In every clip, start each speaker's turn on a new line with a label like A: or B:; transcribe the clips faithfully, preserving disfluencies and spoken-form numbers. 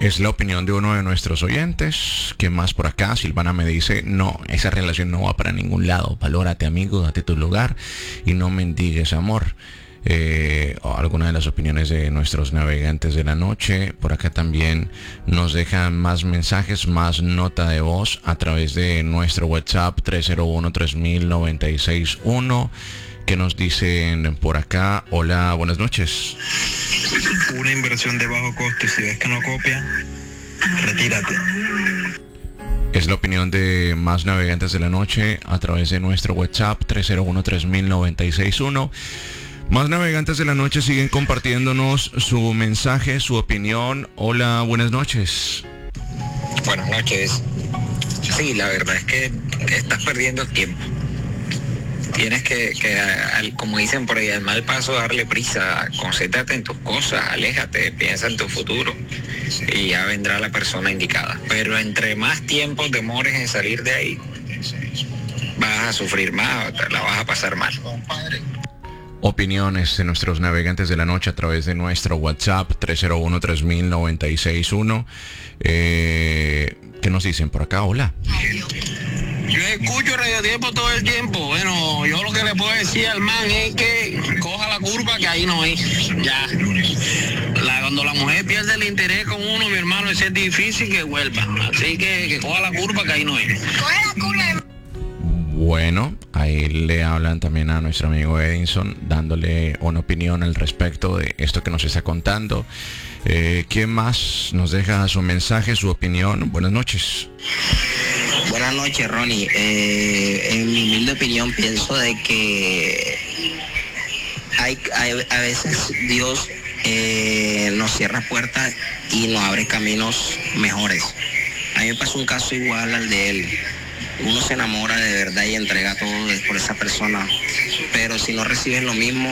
A: Es la opinión de uno de nuestros oyentes. ¿Qué más por acá? Silvana me dice, no, esa relación no va para ningún lado. Valórate, amigo, date tu lugar y no mendigues amor. Eh, o alguna de las opiniones de nuestros navegantes de la noche. Por acá también nos dejan más mensajes, más nota de voz a través de nuestro WhatsApp tres cero uno, tres mil, noventa y seis uno, que nos dicen por acá: hola, buenas noches.
B: Una inversión de bajo costo, y si ves que no copia, retírate.
A: Es la opinión de más navegantes de la noche a través de nuestro WhatsApp tres cero uno, tres mil, noventa y seis uno. Más navegantes de la noche siguen compartiéndonos su mensaje, su opinión. Hola, buenas noches.
C: Buenas noches. Sí, la verdad es que estás perdiendo tiempo. Tienes que, que al, como dicen por ahí, al mal paso darle prisa. Concéntrate en tus cosas, aléjate, piensa en tu futuro y ya vendrá la persona indicada. Pero entre más tiempo demores en salir de ahí, vas a sufrir más, la vas a pasar mal.
A: Opiniones de nuestros navegantes de la noche a través de nuestro WhatsApp tres cero uno, tres mil, noventa y seis uno. Eh, ¿Qué nos dicen por acá? Hola.
D: Yo escucho Radio Tiempo todo el tiempo. Bueno, yo lo que le puedo decir al man es que coja la curva, que ahí no es. Ya. La, cuando la mujer pierde el interés con uno, mi hermano, ese es difícil que vuelva. Así que, que coja la curva, que ahí no es. Coge la curva.
A: Bueno, ahí le hablan también a nuestro amigo Edinson, dándole una opinión al respecto de esto que nos está contando. Eh, ¿Quién más nos deja su mensaje, su opinión? Buenas noches.
E: Buenas noches, Ronnie. Eh, en mi humilde opinión pienso de que hay, hay a veces Dios eh, nos cierra puertas y nos abre caminos mejores. A mí me pasó un caso igual al de él. Uno se enamora de verdad y entrega todo por esa persona, pero si no recibes lo mismo,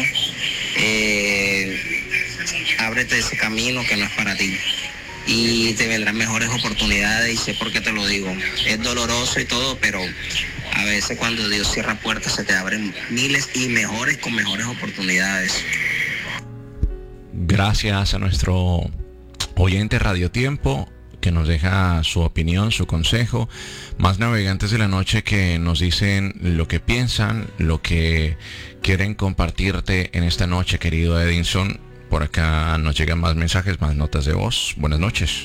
E: eh, ábrete ese camino que no es para ti y te vendrán mejores oportunidades. Y sé por qué te lo digo, es doloroso y todo, pero a veces cuando Dios cierra puertas se te abren miles y mejores con mejores oportunidades.
A: Gracias a nuestro oyente Radio Tiempo, que nos deja su opinión, su consejo. Más navegantes de la noche que nos dicen lo que piensan, lo que quieren compartirte en esta noche, querido Edinson. Por acá nos llegan más mensajes, más notas de voz. Buenas noches.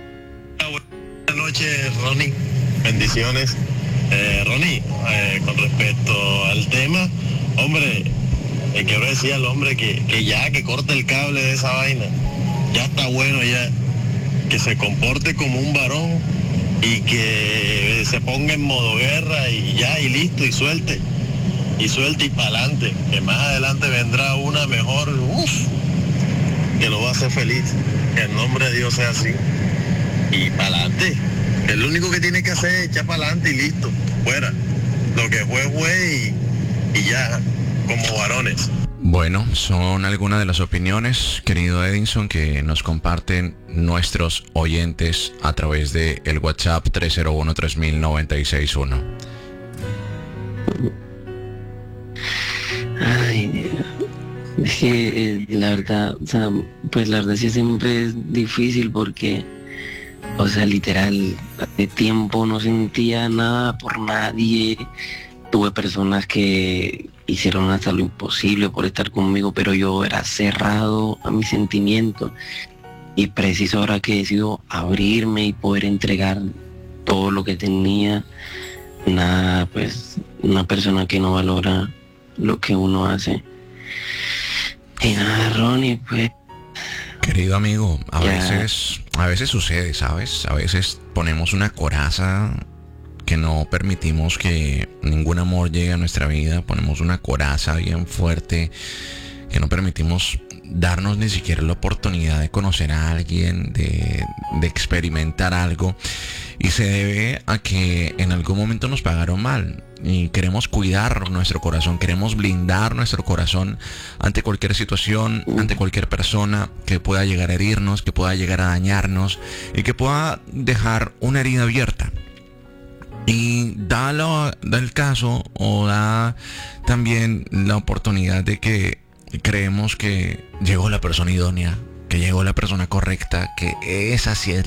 F: Buenas noches, Ronnie. Bendiciones. Eh, Ronnie, eh, con respecto al tema, hombre, le quiero decir al hombre que, que ya, que corte el cable de esa vaina. Ya está bueno ya. Que se comporte como un varón y que se ponga en modo guerra y ya, y listo, y suelte, y suelte y pa'lante, que más adelante vendrá una mejor, uff, que lo va a hacer feliz, que el nombre de Dios sea así, y pa'lante, que lo único que tiene que hacer es echar pa'lante y listo, fuera, lo que fue fue y, y ya, como varones.
A: Bueno, son algunas de las opiniones, querido Edinson, que nos comparten nuestros oyentes a través de el WhatsApp tres cero uno, tres mil, noventa y seis uno.
G: Ay, es que eh, la verdad, o sea, pues la verdad sí siempre es difícil porque, o sea, literal, de tiempo no sentía nada por nadie. Tuve personas que hicieron hasta lo imposible por estar conmigo, pero yo era cerrado a mis sentimientos. Y preciso ahora que he decidido abrirme y poder entregar todo lo que tenía, nada, pues, una persona que no valora lo que uno hace. Y nada, Ronnie, pues...
A: Querido amigo, a
G: ya.
A: veces, a veces sucede, ¿sabes? A veces ponemos una coraza que no permitimos que ningún amor llegue a nuestra vida, ponemos una coraza bien fuerte, que no permitimos darnos ni siquiera la oportunidad de conocer a alguien, de, de experimentar algo, y se debe a que en algún momento nos pagaron mal y queremos cuidar nuestro corazón, queremos blindar nuestro corazón ante cualquier situación, ante cualquier persona que pueda llegar a herirnos, que pueda llegar a dañarnos y que pueda dejar una herida abierta. Y da, lo, da el caso o da también la oportunidad de que creemos que llegó la persona idónea, que llegó la persona correcta, que esa sí es